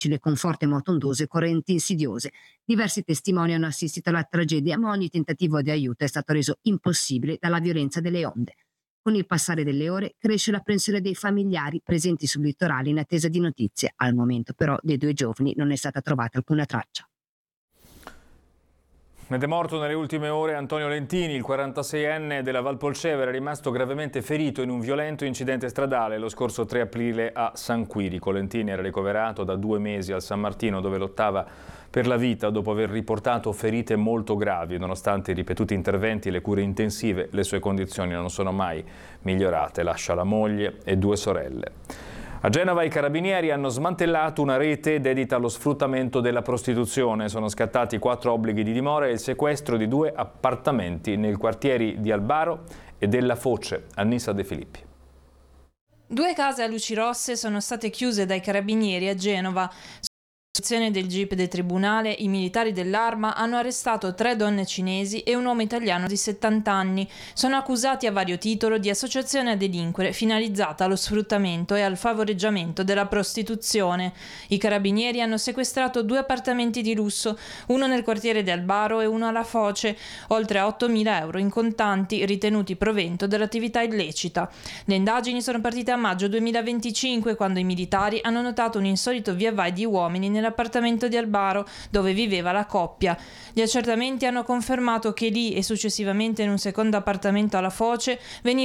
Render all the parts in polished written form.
con forte moto ondose e correnti insidiose. Diversi testimoni hanno assistito alla tragedia, ma ogni tentativo di aiuto è stato reso impossibile dalla violenza delle onde. Con il passare delle ore cresce l'apprensione dei familiari presenti sul litorale in attesa di notizie. Al momento però dei 2 giovani non è stata trovata alcuna traccia. Ed è morto nelle ultime ore Antonio Lentini, il 46enne della Valpolcevera, è rimasto gravemente ferito in un violento incidente stradale lo scorso 3 aprile a San Quirico. Lentini era ricoverato da 2 mesi al San Martino, dove lottava per la vita dopo aver riportato ferite molto gravi. Nonostante i ripetuti interventi e le cure intensive, le sue condizioni non sono mai migliorate. Lascia la moglie e 2 sorelle. A Genova i carabinieri hanno smantellato una rete dedita allo sfruttamento della prostituzione. Sono scattati 4 obblighi di dimora e il sequestro di 2 appartamenti nei quartieri di Albaro e della Foce. Annissa De Filippi. 2 case a luci rosse sono state chiuse dai carabinieri a Genova. Sezione del GIP del Tribunale, i militari dell'Arma hanno arrestato 3 donne cinesi e un uomo italiano di 70 anni. Sono accusati a vario titolo di associazione a delinquere finalizzata allo sfruttamento e al favoreggiamento della prostituzione. I carabinieri hanno sequestrato 2 appartamenti di lusso, uno nel quartiere di Albaro e uno alla Foce, oltre a 8.000 euro in contanti ritenuti provento dell'attività illecita. Le indagini sono partite a maggio 2025, quando i militari hanno notato un insolito via vai di uomini nell'appartamento di Albaro, dove viveva la coppia. Gli accertamenti hanno confermato che lì e successivamente in un secondo appartamento alla Foce veniva.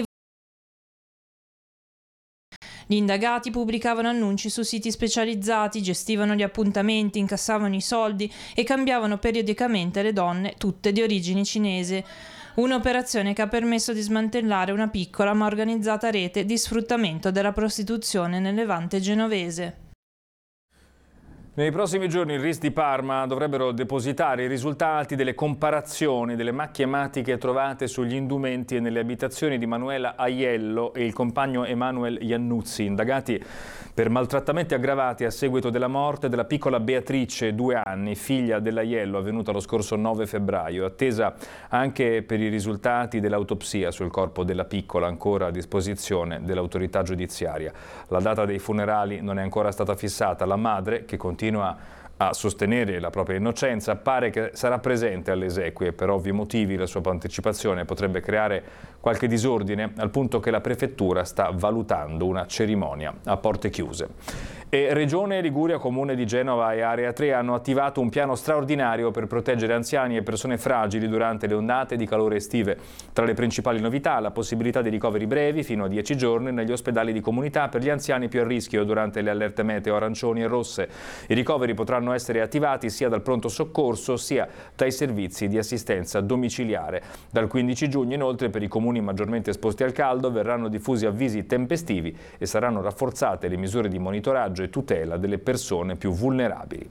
Gli indagati pubblicavano annunci su siti specializzati, gestivano gli appuntamenti, incassavano i soldi e cambiavano periodicamente le donne, tutte di origine cinese. Un'operazione che ha permesso di smantellare una piccola ma organizzata rete di sfruttamento della prostituzione nel Levante genovese. Nei prossimi giorni il RIS di Parma dovrebbero depositare i risultati delle comparazioni delle macchie ematiche trovate sugli indumenti e nelle abitazioni di Manuela Aiello e il compagno Emanuel Iannuzzi, indagati per maltrattamenti aggravati a seguito della morte della piccola Beatrice, 2 anni, figlia dell'Aiello, avvenuta lo scorso 9 febbraio. Attesa anche per i risultati dell'autopsia sul corpo della piccola, ancora a disposizione dell'autorità giudiziaria. La data dei funerali non è ancora stata fissata. La madre, che continua a sostenere la propria innocenza, pare che sarà presente alle esequie. Per ovvi motivi la sua partecipazione potrebbe creare qualche disordine, al punto che la prefettura sta valutando una cerimonia a porte chiuse. E Regione Liguria, Comune di Genova e Area 3 hanno attivato un piano straordinario per proteggere anziani e persone fragili durante le ondate di calore estive. Tra le principali novità, la possibilità di ricoveri brevi fino a 10 giorni negli ospedali di comunità per gli anziani più a rischio durante le allerte meteo arancioni e rosse. I ricoveri potranno essere attivati sia dal pronto soccorso sia dai servizi di assistenza domiciliare. Dal 15 giugno inoltre per i comuni maggiormente esposti al caldo verranno diffusi avvisi tempestivi e saranno rafforzate le misure di monitoraggio e tutela delle persone più vulnerabili.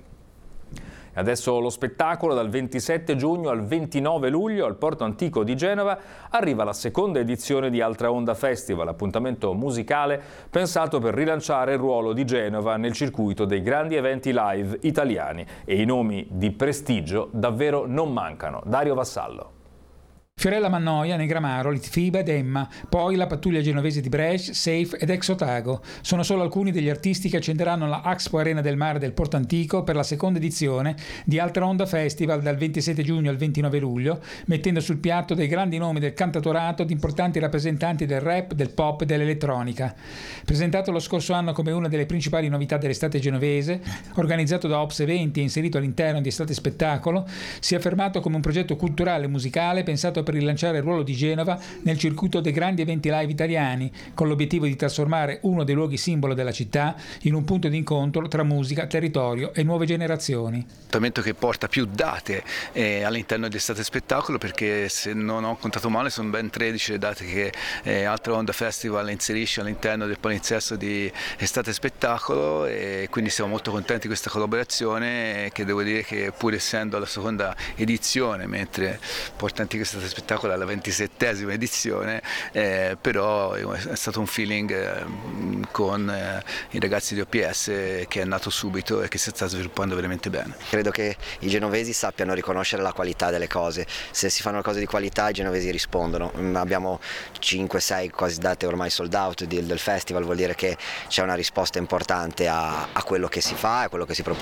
E adesso lo spettacolo. Dal 27 giugno al 29 luglio al Porto Antico di Genova arriva la seconda edizione di Altra Onda Festival, appuntamento musicale pensato per rilanciare il ruolo di Genova nel circuito dei grandi eventi live italiani, e i nomi di prestigio davvero non mancano. Dario Vassallo. Fiorella Mannoia, Negramaro, Litfiba ed Emma, poi la pattuglia genovese di Brescia, Safe ed Ex Otago. Sono solo alcuni degli artisti che accenderanno la Expo Arena del Mare del Porto Antico per la seconda edizione di Altra Onda Festival dal 27 giugno al 29 luglio, mettendo sul piatto dei grandi nomi del cantautorato di importanti rappresentanti del rap, del pop e dell'elettronica. Presentato lo scorso anno come una delle principali novità dell'estate genovese, organizzato da Ops Eventi e inserito all'interno di Estate Spettacolo, si è affermato come un progetto culturale e musicale pensato per rilanciare il ruolo di Genova nel circuito dei grandi eventi live italiani, con l'obiettivo di trasformare uno dei luoghi simbolo della città in un punto di incontro tra musica, territorio e nuove generazioni. Un appuntamento che porta più date all'interno di Estate Spettacolo, perché se non ho contato male sono ben 13 le date che Altra Onda Festival inserisce all'interno del palinsesto di Estate Spettacolo, e quindi siamo molto contenti di questa collaborazione, che devo dire che pur essendo la seconda edizione, mentre Porto Antico Estate Spettacolo è la 27ª edizione, però è stato un feeling con i ragazzi di OPS che è nato subito e che si sta sviluppando veramente bene. Credo che i genovesi sappiano riconoscere la qualità delle cose. Se si fanno cose di qualità i genovesi rispondono. Abbiamo 5-6 quasi date ormai sold out del festival, vuol dire che c'è una risposta importante a quello che si fa e a quello che si propone.